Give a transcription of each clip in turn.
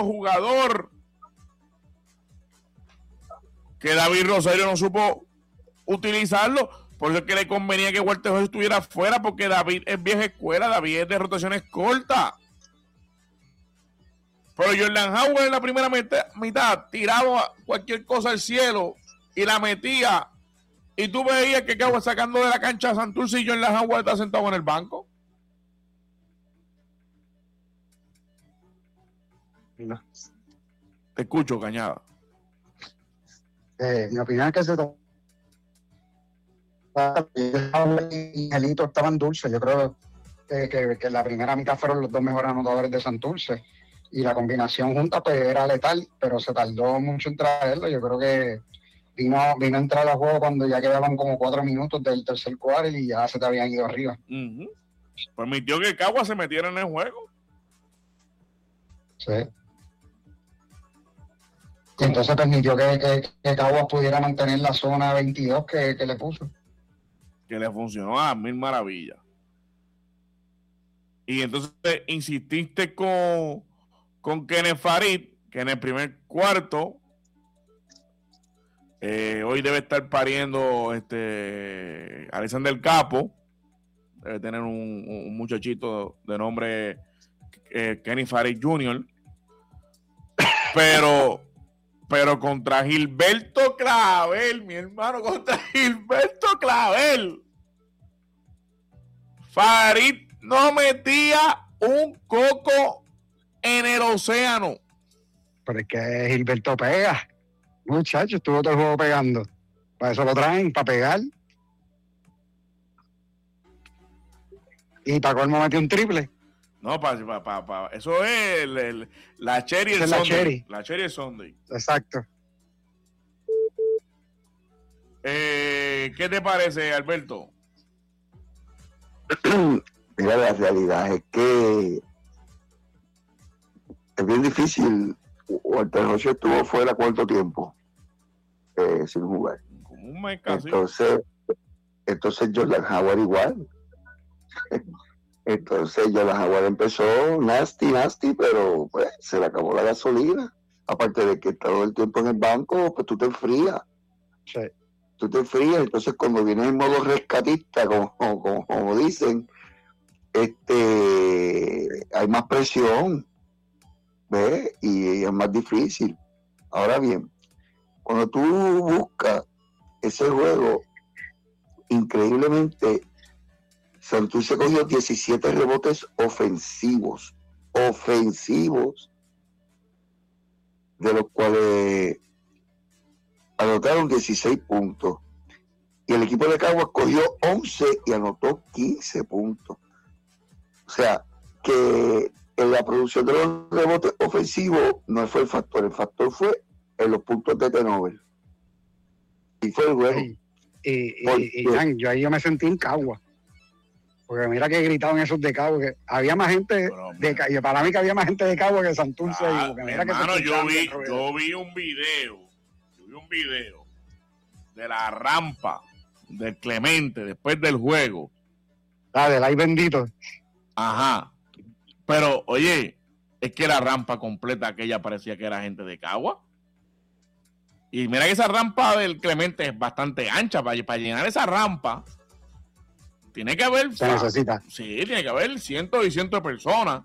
jugador que David Rosario no supo utilizarlo. Por eso es que le convenía que Walter Hodge estuviera fuera, porque David es vieja escuela, David es de rotaciones cortas. Pero Jordan Howard en la primera mitad tiraba cualquier cosa al cielo y la metía. Y tú veías que Cagua sacando de la cancha a Santurce y Jordan Howard está sentado en el banco. No. Te escucho, Cañada. Mi opinión es que Angelito estaban dulces. Yo creo que en la primera mitad fueron los dos mejores anotadores de Santurce. Y la combinación junta pues era letal, pero se tardó mucho en traerlo. Yo creo que vino a entrar al juego cuando ya quedaban como 4 minutos del tercer cuarto y ya se te habían ido arriba. Permitió que Cagua se metiera en el juego. Sí. Y entonces permitió que Caguas pudiera mantener la zona 22 que le puso. Que le funcionó a mil maravillas. Y entonces insististe con Kenneth Farid, que en el primer cuarto hoy debe estar pariendo Alexander Capo. Debe tener un muchachito de nombre Kenneth Farid Jr. Pero contra Gilberto Clavel, mi hermano, contra Gilberto Clavel, Farid no metía un coco en el océano. Pero es que Gilberto pega. Muchachos, estuvo todo el juego pegando. Para eso lo traen, para pegar. Y para colmo metió un triple. No, eso es la Cherry el Sunday. La Cherry el Sunday. Exacto. ¿Qué te parece, Alberto? Mira, la realidad es que es bien difícil. Walter Hodge estuvo fuera cuánto tiempo sin jugar. Como un mes casi. Entonces Jordan Howard igual. Entonces Jordan Howard empezó nasty, pero pues se le acabó la gasolina. Aparte de que todo el tiempo en el banco, pues tú te enfrías. Sí. Tú te enfrías, entonces cuando vienes en modo rescatista, como dicen, hay más presión, ¿ves? Y es más difícil. Ahora bien, cuando tú buscas ese juego, increíblemente, Santurce cogió 17 rebotes ofensivos, de los cuales anotaron 16 puntos. Y el equipo de Caguas cogió 11 y anotó 15 puntos. O sea, que en la producción de los rebotes ofensivos no fue el factor fue en los puntos de turnover. Y fue el juego. Y yo me sentí en Caguas. Porque mira que gritaban esos de Caguas, que había más gente y para mí que había más gente de Caguas que Santurce. Hermano, yo vi un video de la rampa del Clemente después del juego. Del ay bendito. Ajá. Pero, oye, es que la rampa completa aquella parecía que era gente de Caguas. Y mira que esa rampa del Clemente es bastante ancha. Para llenar esa rampa tiene que haber... Se necesita. Sí, tiene que haber cientos y cientos de personas.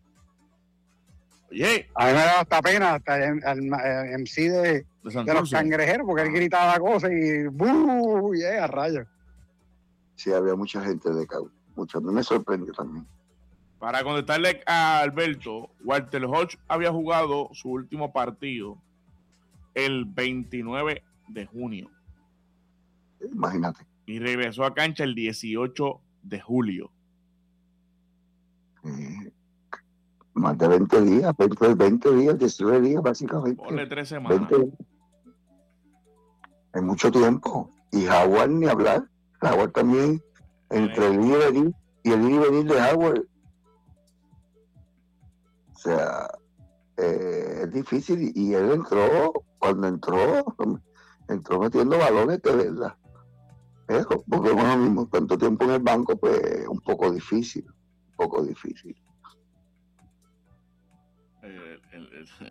Oye. A mí me da hasta pena hasta el MC de los cangrejeros, porque él gritaba cosas y ¡buh! A rayos. Sí, había mucha gente de Caguas. A mí me sorprendió también. Para contestarle a Alberto, Walter Hodge había jugado su último partido el 29 de junio. Imagínate. Y regresó a cancha el 18 de julio. Más de 20 días, 20 días, 19 días básicamente. Ponle 3 semanas. 20. Hay mucho tiempo. Y Howard ni hablar. Howard también, entre el ir y venir de Howard. O sea, es difícil. Y él cuando entró metiendo balones de verdad. Porque bueno, mismo tanto tiempo en el banco, pues un poco difícil.